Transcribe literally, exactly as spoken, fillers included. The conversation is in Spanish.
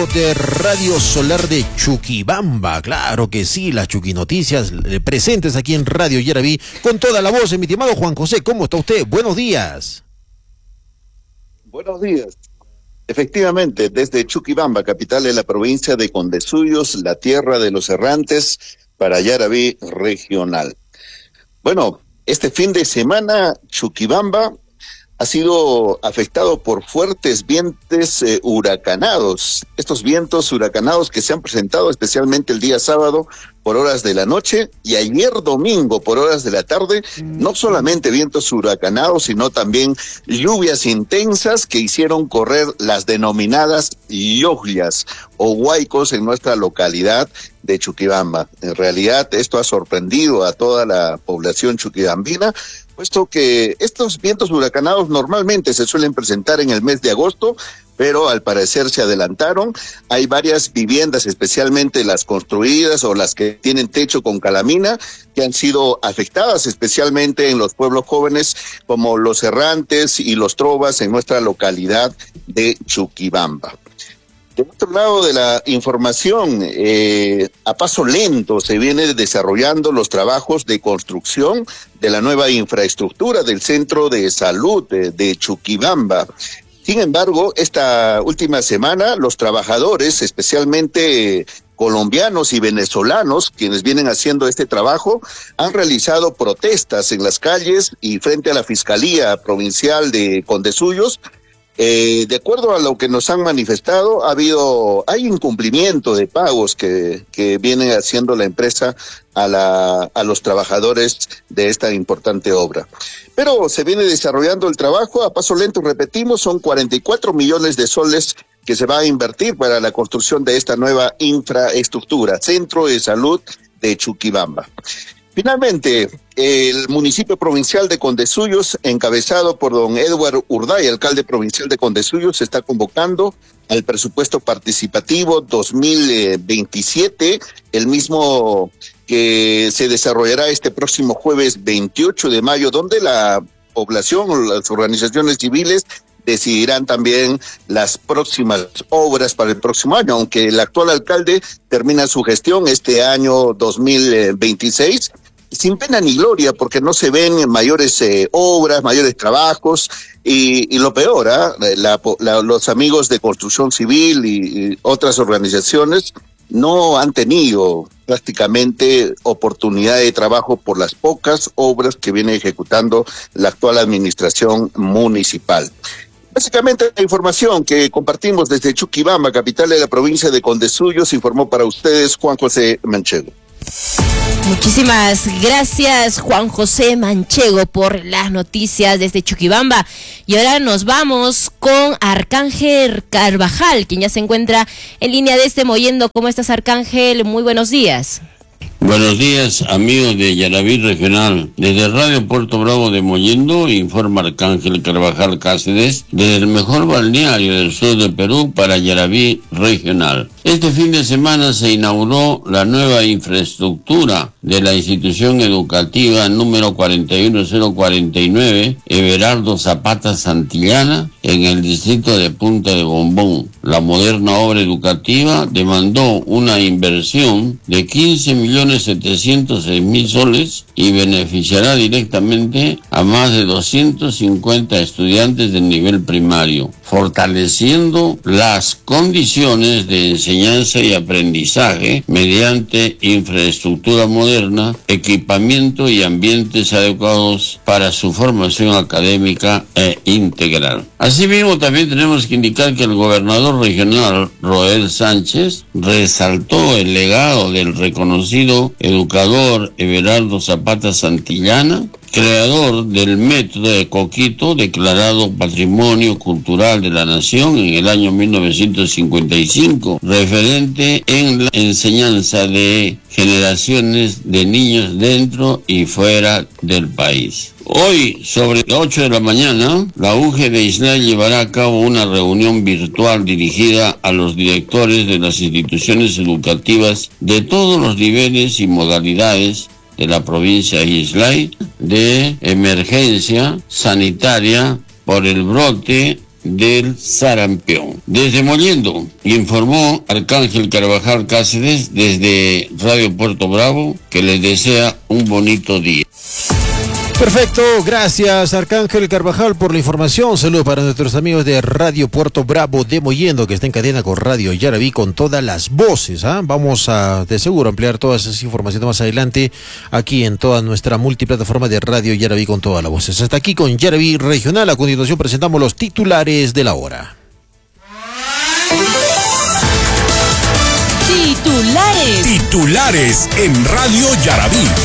de Radio Solar de Chuquibamba. Claro que sí, las Chuqui Noticias eh, presentes aquí en Radio Yaraví con toda la voz. Mi estimado Juan José, ¿cómo está usted? Buenos días. Buenos días. Efectivamente, desde Chuquibamba, capital de la provincia de Condesuyos, la tierra de los errantes, para Yaraví regional. Bueno, este fin de semana Chuquibamba ha sido afectado por fuertes vientos eh, huracanados. Estos vientos huracanados que se han presentado especialmente el día sábado por horas de la noche y ayer domingo por horas de la tarde. No solamente vientos huracanados, sino también lluvias intensas que hicieron correr las denominadas lluvias o huaicos en nuestra localidad de Chuquibamba. En realidad esto ha sorprendido a toda la población chuquibambina, puesto que estos vientos huracanados normalmente se suelen presentar en el mes de agosto, pero al parecer se adelantaron. Hay varias viviendas, especialmente las construidas o las que tienen techo con calamina, que han sido afectadas, especialmente en los pueblos jóvenes como Los Errantes y Los Trovas en nuestra localidad de Chuquibamba. Del otro lado de la información, eh, a paso lento se viene desarrollando los trabajos de construcción de la nueva infraestructura del Centro de Salud de, de Chuquibamba. Sin embargo, esta última semana los trabajadores, especialmente colombianos y venezolanos, quienes vienen haciendo este trabajo, han realizado protestas en las calles y frente a la Fiscalía Provincial de Condesuyos. Eh, de acuerdo a lo que nos han manifestado, ha habido, hay incumplimiento de pagos que, que viene haciendo la empresa a la, a los trabajadores de esta importante obra. Pero se viene desarrollando el trabajo a paso lento, repetimos, son cuarenta y cuatro millones de soles que se va a invertir para la construcción de esta nueva infraestructura, Centro de Salud de Chuquibamba. Finalmente, el municipio provincial de Condesuyos, encabezado por don Edward Urday, alcalde provincial de Condesuyos, se está convocando al presupuesto participativo dos mil veintisiete, el mismo que se desarrollará este próximo jueves veintiocho de mayo, donde la población o las organizaciones civiles decidirán también las próximas obras para el próximo año, aunque el actual alcalde termina su gestión este año dos mil veintiséis, sin pena ni gloria, porque no se ven mayores eh, obras, mayores trabajos, y, y lo peor, ¿eh? la, la, los amigos de Construcción Civil y, y otras organizaciones no han tenido prácticamente oportunidad de trabajo por las pocas obras que viene ejecutando la actual administración municipal. Básicamente la información que compartimos desde Chuquibamba, capital de la provincia de Condesuyos, informó para ustedes Juan José Manchego. Muchísimas gracias, Juan José Manchego, por las noticias desde Chuquibamba. Y ahora nos vamos con Arcángel Carvajal, quien ya se encuentra en línea desde Mollendo. ¿Cómo estás, Arcángel? Muy buenos días. Buenos días, amigos de Yaraví Regional. Desde Radio Puerto Bravo de Mollendo, informa Arcángel Carvajal Cáceres, desde el mejor balneario del sur del Perú para Yaraví Regional. Este fin de semana se inauguró la nueva infraestructura de la institución educativa número cuarenta y uno mil cuarenta y nueve, Everardo Zapata Santillana, en el distrito de Punta de Bombón. La moderna obra educativa demandó una inversión de quince millones setecientos seis mil soles y beneficiará directamente a más de doscientos cincuenta estudiantes del nivel primario, fortaleciendo las condiciones de enseñanza y aprendizaje mediante infraestructura moderna, equipamiento y ambientes adecuados para su formación académica e integral. Asimismo, también tenemos que indicar que el gobernador regional, Roel Sánchez, resaltó el legado del reconocido educador Everardo Zapata Santillana, creador del método de Coquito, declarado Patrimonio Cultural de la Nación en el año mil novecientos cincuenta y cinco, referente en la enseñanza de generaciones de niños dentro y fuera del país. Hoy, sobre las ocho de la mañana, la U G de Islay llevará a cabo una reunión virtual dirigida a los directores de las instituciones educativas de todos los niveles y modalidades de la provincia de Islay de emergencia sanitaria por el brote del sarampión. Desde Mollendo, informó Arcángel Carvajal Cáceres desde Radio Puerto Bravo, que les desea un bonito día. Perfecto, gracias Arcángel Carvajal por la información. Saludos para nuestros amigos de Radio Puerto Bravo de Mollendo, que está en cadena con Radio Yaraví con todas las voces. ¿eh? Vamos a de seguro ampliar todas esas informaciones más adelante aquí en toda nuestra multiplataforma de Radio Yaraví con todas las voces. Hasta aquí con Yaraví Regional. A continuación presentamos los titulares de la hora. Titulares. Titulares en Radio Yaraví.